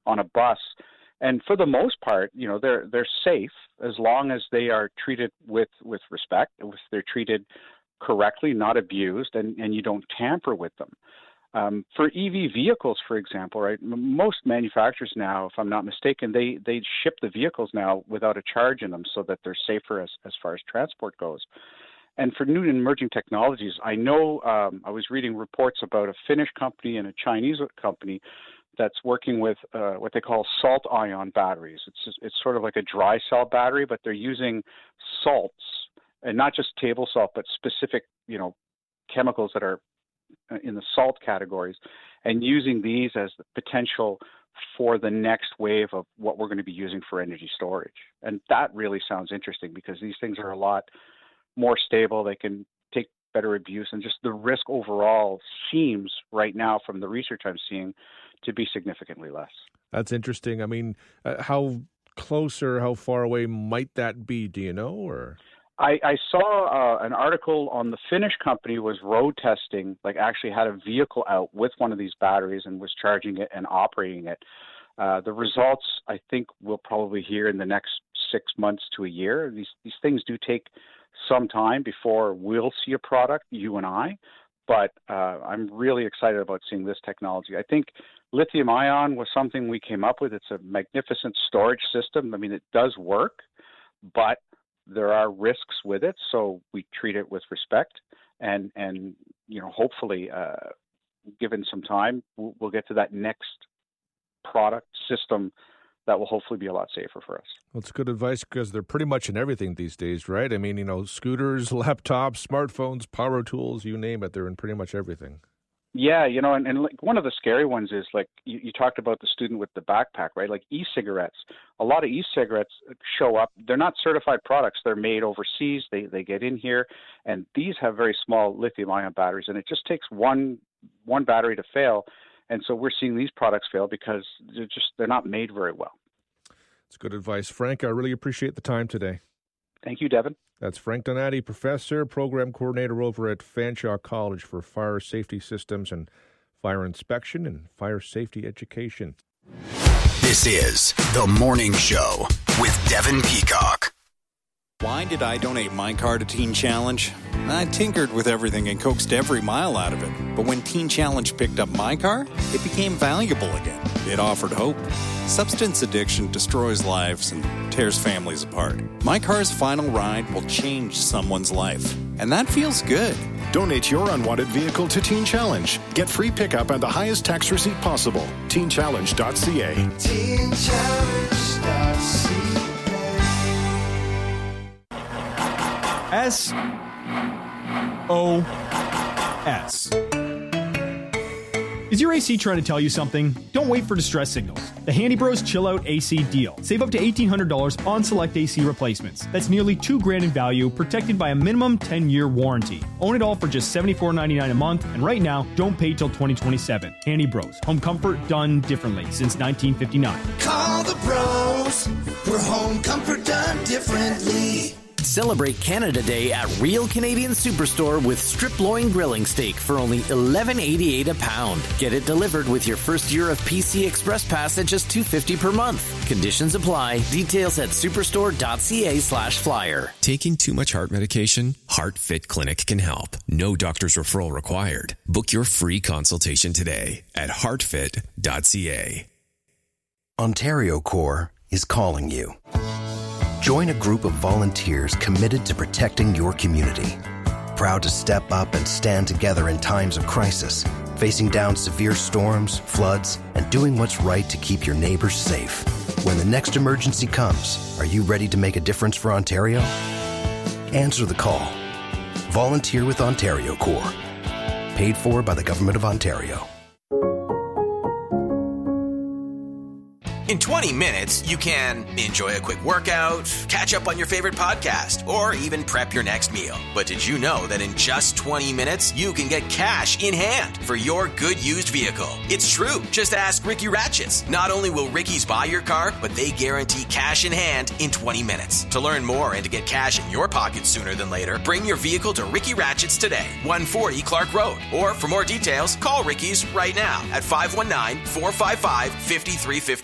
on a bus. And for the most part, they're safe as long as they are treated with respect, if they're treated correctly, not abused, and you don't tamper with them. For EV vehicles, for example, right, most manufacturers now, if I'm not mistaken, they ship the vehicles now without a charge in them so that they're safer as far as transport goes. And for new and emerging technologies, I know I was reading reports about a Finnish company and a Chinese company that's working with what they call salt ion batteries. It's sort of like a dry cell battery, but they're using salts, and not just table salt, but specific, chemicals that are in the salt categories, and using these as the potential for the next wave of what we're going to be using for energy storage. And that really sounds interesting because these things are a lot more stable. They can take better abuse, and just the risk overall seems right now from the research I'm seeing to be significantly less. That's interesting. I mean, how close or how far away might that be? Do you know? Or I saw an article on the Finnish company was road testing, like actually had a vehicle out with one of these batteries and was charging it and operating it. The results, I think, we'll probably hear in the next 6 months to a year. These things do take some time before we'll see a product, you and I, but I'm really excited about seeing this technology. I think lithium ion was something we came up with. It's a magnificent storage system. I mean, it does work, but there are risks with it, so we treat it with respect, and hopefully, given some time, we'll get to that next product system that will hopefully be a lot safer for us. Well, it's good advice because they're pretty much in everything these days, right? I mean, scooters, laptops, smartphones, power tools, you name it, they're in pretty much everything. Yeah, and like one of the scary ones is like you talked about the student with the backpack, right? Like e-cigarettes. A lot of e-cigarettes show up. They're not certified products. They're made overseas. They get in here, and these have very small lithium-ion batteries, and it just takes one battery to fail. And so we're seeing these products fail because they're not made very well. It's good advice. Frank, I really appreciate the time today. Thank you, Devin. That's Frank Donati, professor, program coordinator over at Fanshawe College for Fire Safety Systems and Fire Inspection and Fire Safety Education. This is The Morning Show with Devin Peacock. Why did I donate my car to Teen Challenge? I tinkered with everything and coaxed every mile out of it. But when Teen Challenge picked up my car, it became valuable again. It offered hope. Substance addiction destroys lives and tears families apart. My car's final ride will change someone's life. And that feels good. Donate your unwanted vehicle to Teen Challenge. Get free pickup and the highest tax receipt possible. TeenChallenge.ca. TeenChallenge.ca. SOS. Is your AC trying to tell you something? Don't wait for distress signals. The Handy Bros Chill Out AC deal. Save up to $1,800 on select AC replacements. That's nearly $2,000 in value, protected by a minimum 10-year warranty. Own it all for just $74.99 a month, and right now, don't pay till 2027. Handy Bros. Home comfort done differently since 1959. Call the bros for home comfort done differently. Celebrate Canada Day at Real Canadian Superstore with strip loin grilling steak for only $11.88 a pound. Get it delivered with your first year of PC Express Pass at just $2.50 per month. Conditions apply. Details at superstore.ca/flyer. Taking too much heart medication? HeartFit Clinic can help. No doctor's referral required. Book your free consultation today at heartfit.ca. Ontario Corps is calling you. Join a group of volunteers committed to protecting your community. Proud to step up and stand together in times of crisis, facing down severe storms, floods, and doing what's right to keep your neighbors safe. When the next emergency comes, are you ready to make a difference for Ontario? Answer the call. Volunteer with Ontario Corps. Paid for by the Government of Ontario. In 20 minutes, you can enjoy a quick workout, catch up on your favorite podcast, or even prep your next meal. But did you know that in just 20 minutes, you can get cash in hand for your good used vehicle? It's true. Just ask Ricky Ratchets. Not only will Ricky's buy your car, but they guarantee cash in hand in 20 minutes. To learn more and to get cash in your pocket sooner than later, bring your vehicle to Ricky Ratchets today, 140 Clark Road. Or for more details, call Ricky's right now at 519-455-5350.